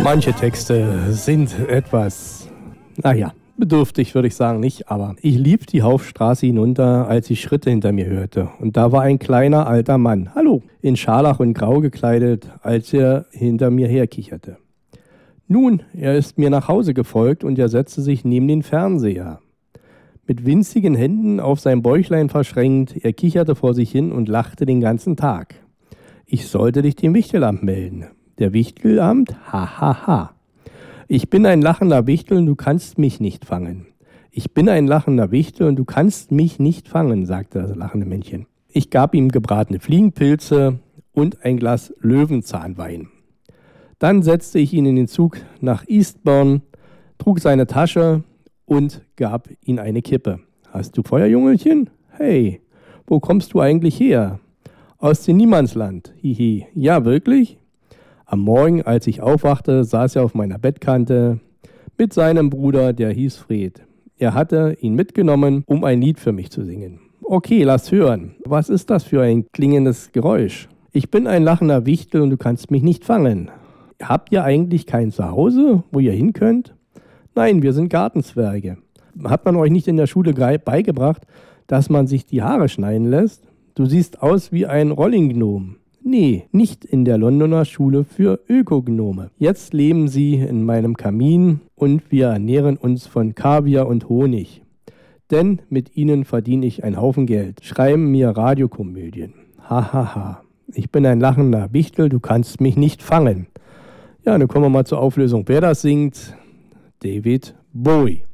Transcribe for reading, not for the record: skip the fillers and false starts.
Manche Texte sind etwas, bedürftig würde ich sagen nicht, aber ich lief die Haufstraße hinunter, als ich Schritte hinter mir hörte. Und da war ein kleiner alter Mann, hallo, in Scharlach und Grau gekleidet, als er hinter mir herkicherte. Nun, er ist mir nach Hause gefolgt und er setzte sich neben den Fernseher. Mit winzigen Händen auf sein Bäuchlein verschränkt, er kicherte vor sich hin und lachte den ganzen Tag. Ich sollte dich dem Wichtelamt melden. Der Wichtelamt? Ha. Ich bin ein lachender Wichtel und du kannst mich nicht fangen. Ich bin ein lachender Wichtel und du kannst mich nicht fangen, sagte das lachende Männchen. Ich gab ihm gebratene Fliegenpilze und ein Glas Löwenzahnwein. Dann setzte ich ihn in den Zug nach Eastbourne, trug seine Tasche und gab ihm eine Kippe. Hast du Feuer, Jungelchen? Hey, wo kommst du eigentlich her? Aus dem Niemandsland. Hihi. Ja, wirklich? Am Morgen, als ich aufwachte, saß er auf meiner Bettkante mit seinem Bruder, der hieß Fred. Er hatte ihn mitgenommen, um ein Lied für mich zu singen. Okay, lass hören. Was ist das für ein klingendes Geräusch? Ich bin ein lachender Wichtel und du kannst mich nicht fangen. Habt ihr eigentlich kein Zuhause, wo ihr hin könnt? Nein, wir sind Gartenzwerge. Hat man euch nicht in der Schule beigebracht, dass man sich die Haare schneiden lässt? Du siehst aus wie ein Rollinggnome. Nee, nicht in der Londoner Schule für Ökognome. Jetzt leben sie in meinem Kamin und wir ernähren uns von Kaviar und Honig. Denn mit ihnen verdiene ich einen Haufen Geld. Schreiben mir Radiokomödien. Hahaha. Ich bin ein lachender Wichtel, du kannst mich nicht fangen. Ja, dann kommen wir mal zur Auflösung. Wer das singt? David Bowie.